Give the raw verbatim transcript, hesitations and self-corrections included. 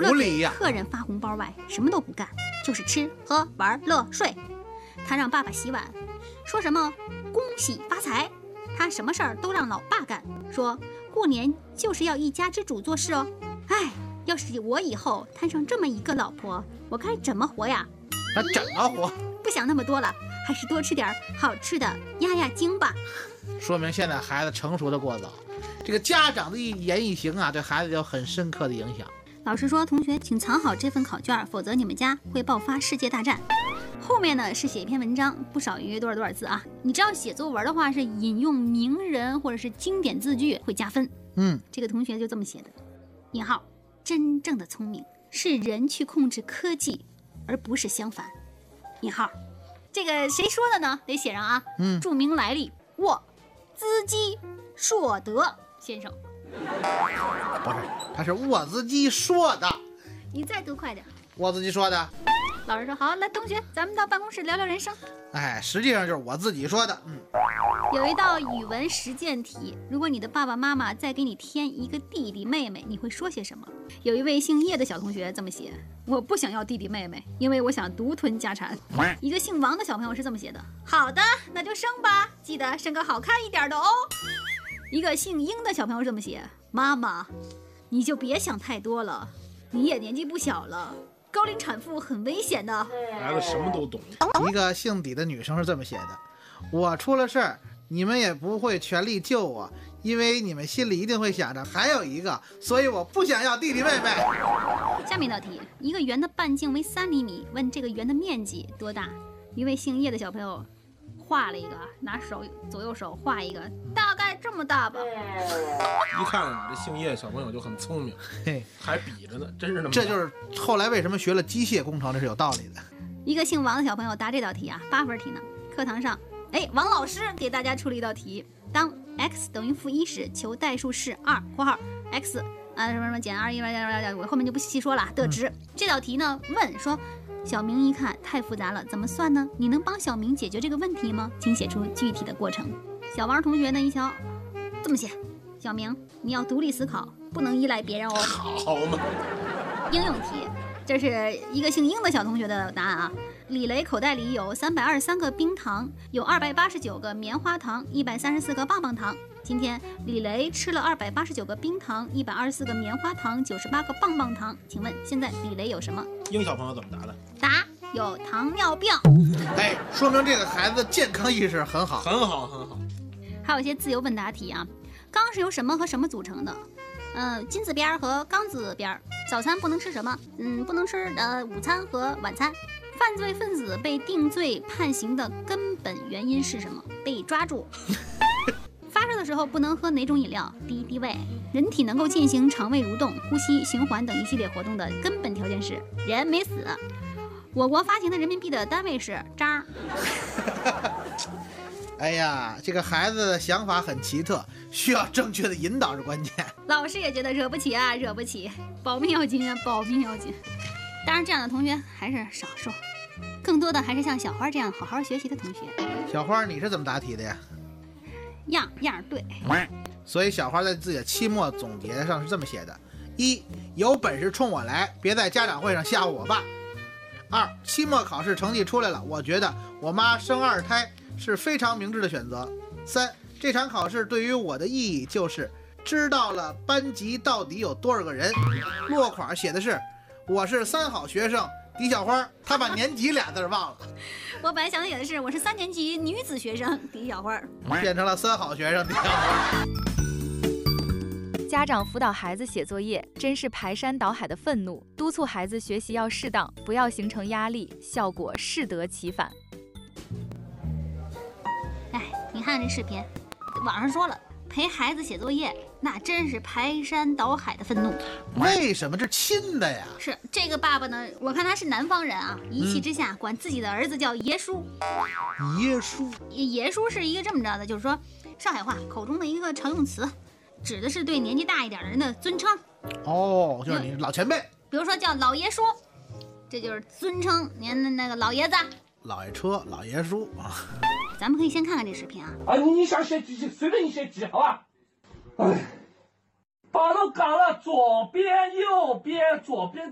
了给啊、 客人发红包外，什么都不干，就是吃喝玩乐睡。他让爸爸洗碗，说什么恭喜发财，他什么事儿都让老爸干，说过年就是要一家之主做事哦。哎，要是我以后摊上这么一个老婆，我该怎么活呀？ 他怎么活？ 不想那么多了，还是多吃点好吃的压压惊吧。 说明现在孩子成熟的过早，这个家长的一言一行啊，对孩子有很深刻的影响。 老师说，同学请藏好这份考卷，否则你们家会爆发世界大战。后面呢是写一篇文章，不少于多少多少字啊。你知道写作文的话是引用名人或者是经典字句会加分。 嗯， 这个同学就这么写的，引号，真正的聪明是人去控制科技，而不是相反。引号，这个谁说的呢？得写上啊。 嗯， 注明来历，沃兹基硕德先生。 不是，他是沃兹基说的。 你再读快点。 沃兹基说的。 老师说好，来同学，咱们到办公室聊聊人生。 哎，实际上就是我自己说的。嗯， 有一道语文实践题，如果你的爸爸妈妈再给你添一个弟弟妹妹，你会说些什么？有一位姓叶的小同学这么写：我不想要弟弟妹妹，因为我想独吞家产。一个姓王的小朋友是这么写的：好的，那就生吧，记得生个好看一点的哦。一个姓英的小朋友这么写：妈妈，你就别想太多了，你也年纪不小了。高龄产妇很危险的。 孩子什么都懂。 一个姓底的女生是这么写的：我出了事儿，你们也不会全力救我，因为你们心里一定会想着还有一个，所以我不想要弟弟妹妹。 下面一道题，一个圆的半径为三厘米，问这个圆的面积多大？一位姓叶的小朋友画了一个，拿手左右手画一个，大概这么大吧。 一看啊，这姓叶小朋友就很聪明， 嘿， 还比着呢，真是那么。 这就是后来为什么学了机械工程，这是有道理的。 一个姓王的小朋友答这道题啊，八分题呢。课堂上，哎，王老师给大家出了一道题：当 x 等于负一时，求代数是二（括号 x 啊什么什么减二一），我后面就不细说了的值。嗯、这道题呢，问说。小明一看太复杂了，怎么算呢？你能帮小明解决这个问题吗？请写出具体的过程。小王同学呢一瞧，这么写：小明，你要独立思考，不能依赖别人哦。 好嘛。 应用题，这是一个姓英的小同学的答案啊。李雷口袋里有三百二十三个冰糖，有二百八十九个棉花糖，一百三十四个棒棒糖。今天李雷吃了二百八十九个冰糖，一百二十四个棉花糖，九十八个棒棒糖。请问现在李雷有什么？ 英小朋友怎么答的？ 答有糖尿病。 哎，说明这个孩子健康意识很好， 很好，很好。 还有一些自由问答题啊。钢是由什么和什么组成的？呃，金字边和钢字边。早餐不能吃什么？嗯，不能吃呃午餐和晚餐。犯罪分子被定罪判刑的根本原因是什么？被抓住。发烧的时候不能喝哪种饮料？敌敌畏。人体能够进行肠胃蠕动、呼吸、循环等一系列活动的根本条件是人没死。我国发行的人民币的单位是张。 哎呀，这个孩子的想法很奇特，需要正确的引导是关键。 老师也觉得惹不起啊，惹不起，保命要紧啊，保命要紧。当然，这样的同学还是少数，更多的还是像小花这样好好学习的同学。 小花，你是怎么答题的呀？ 样样对。 所以小花在自己的期末总结上是这么写的：一，有本事冲我来，别在家长会上吓唬我爸；二，期末考试成绩出来了，我觉得我妈生二胎是非常明智的选择；三，这场考试对于我的意义就是知道了班级到底有多少个人。落款写的是我是三好学生狄小花，他把年级俩字忘了。 我本来想写的是我是三年级女子学生狄小花， 变成了三好学生狄小花。 家长辅导孩子写作业，真是排山倒海的愤怒，督促孩子学习要适当，不要形成压力，效果适得其反。 哎，你看这视频，网上说了，陪孩子写作业，那真是排山倒海的愤怒。 为什么？这亲的呀？ 是这个爸爸呢，我看他是南方人啊，一气之下管自己的儿子叫爷叔。 爷叔， 爷叔是一个这么着的，就是说上海话口中的一个常用词，指的是对年纪大一点的人的尊称。 哦，就是你老前辈。 比如说叫老爷叔，这就是尊称您的那个老爷子。 老爷车，老爷叔啊。 咱们可以先看看这视频啊。 啊，你想写几随便你写几，好吧？哎，把都讲了，左边右边，左边